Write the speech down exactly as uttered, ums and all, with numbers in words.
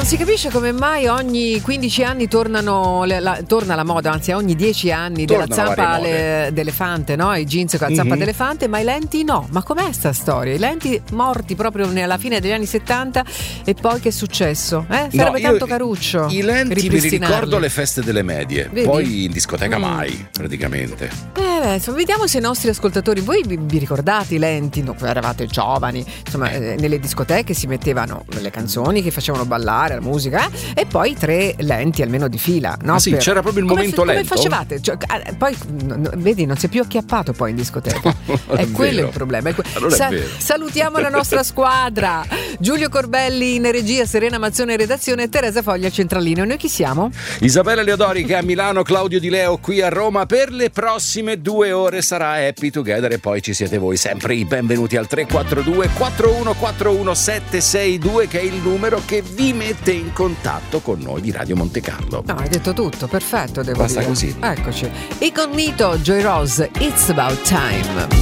si capisce come mai ogni quindici anni tornano le, la, torna la moda, anzi ogni dieci anni Tornano della zampa varie le, d'elefante, no? I jeans con la zampa Mhm. d'elefante, ma i lenti no. Ma com'è sta storia? I lenti morti proprio alla fine degli anni settanta e poi che è successo? Eh? Sarebbe io- tanto caruccio. I lenti me li ripristinarli. ricordo alle feste delle medie, Vedi? poi in discoteca Mm. mai, praticamente. Eh, beh, insomma, vediamo se i nostri ascoltatori, voi vi, vi ricordate i lenti, no, eravate giovani, insomma, eh, nelle discoteche si mettevano le canzoni che facevano ballare, la musica, eh, e poi tre lenti almeno di fila, no? Ah sì, Per- c'era proprio il come, momento come lento? facevate? Cioè, eh, poi n- n- vedi, non si è più acchiappato poi in discoteca. Non è è quello vero. il problema. È que- Allora è vero. Salutiamo la nostra squadra. Giulio Corbelli in regia, Serena Mazzone in redazione e Teresa Foglia centralino. E noi chi siamo? Isabella Leodorica a Milano, Claudio Di Leo qui a Roma. Per le prossime due ore sarà Happy Together e poi ci siete voi, sempre i benvenuti al tre quattro due quattro uno quattro uno sette sei due, che è il numero che vi mette in contatto con noi di Radio Monte Carlo. No, hai detto tutto, perfetto, devo Basta dire. così. Eccoci. Incognito, Joy Rose, It's About Time.